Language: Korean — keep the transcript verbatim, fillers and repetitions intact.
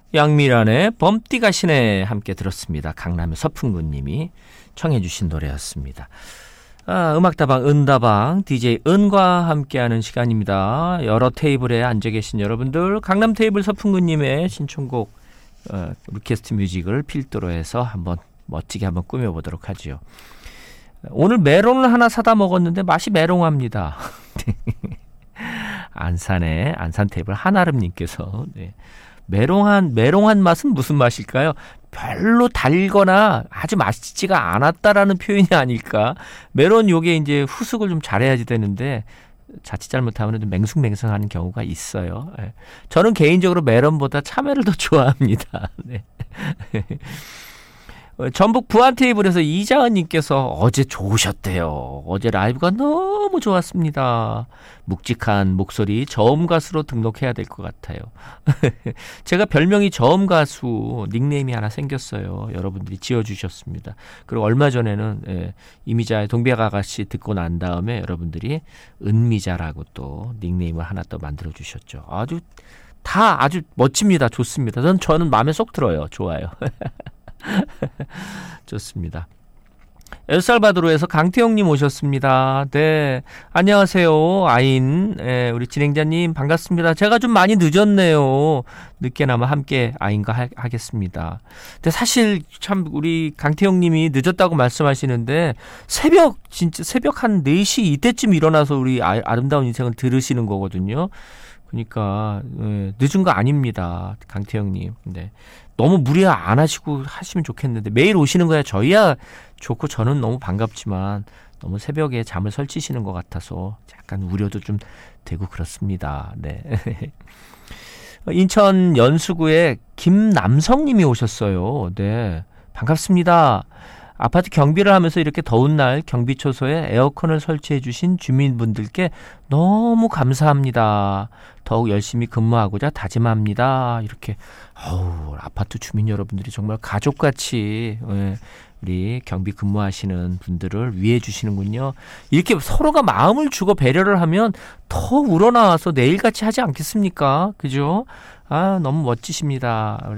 양미란의 범띠 가시네 함께 들었습니다. 강남의 서풍구님이 청해 주신 노래였습니다. 아, 음악다방 은다방 디제이 은과 함께하는 시간입니다. 여러 테이블에 앉아 계신 여러분들, 강남 테이블 서풍구님의 신청곡 어, 리퀘스트 뮤직을 필두로 해서 한번 멋지게 한번 꾸며보도록 하죠. 오늘 메론을 하나 사다 먹었는데 맛이 메롱합니다. 안산의 안산 테이블 한아름님께서 네. 메롱한 메롱한 맛은 무슨 맛일까요? 별로 달거나 아주 맛있지가 않았다라는 표현이 아닐까. 메론 요게 이제 후숙을 좀 잘해야지 되는데 자칫 잘못하면 좀 맹숭맹숭하는 경우가 있어요. 네. 저는 개인적으로 메론보다 참외를 더 좋아합니다. 네. 전북 부안 테이블에서 이자은님께서 어제 좋으셨대요. 어제 라이브가 너무 좋았습니다. 묵직한 목소리 저음 가수로 등록해야 될 것 같아요. 제가 별명이 저음 가수 닉네임이 하나 생겼어요. 여러분들이 지어주셨습니다. 그리고 얼마 전에는 예, 이미자의 동백 아가씨 듣고 난 다음에 여러분들이 은미자라고 또 닉네임을 하나 또 만들어 주셨죠. 아주 다 아주 멋집니다. 좋습니다. 저는 저는 마음에 쏙 들어요. 좋아요. 좋습니다. 엘살바도르에서 강태영님 오셨습니다. 네, 안녕하세요. 아인, 예, 우리 진행자님 반갑습니다. 제가 좀 많이 늦었네요. 늦게나마 함께 아인과 하, 하겠습니다. 근데 사실 참 우리 강태영님이 늦었다고 말씀하시는데 새벽 진짜 새벽 한 네 시 이때쯤 일어나서 우리 아, 아름다운 인생을 들으시는 거거든요. 그러니까 예, 늦은 거 아닙니다, 강태영님. 네. 너무 무리 안 하시고 하시면 좋겠는데 매일 오시는 거야 저희야 좋고 저는 너무 반갑지만 너무 새벽에 잠을 설치시는 것 같아서 약간 우려도 좀 되고 그렇습니다. 네. 인천 연수구에 김남성님이 오셨어요. 네, 반갑습니다. 아파트 경비를 하면서 이렇게 더운 날 경비초소에 에어컨을 설치해 주신 주민분들께 너무 감사합니다. 더욱 열심히 근무하고자 다짐합니다. 이렇게 어우, 아파트 주민 여러분들이 정말 가족같이 예, 우리 경비 근무하시는 분들을 위해 주시는군요. 이렇게 서로가 마음을 주고 배려를 하면 더 우러나와서 내일같이 하지 않겠습니까? 그죠? 아, 너무 멋지십니다.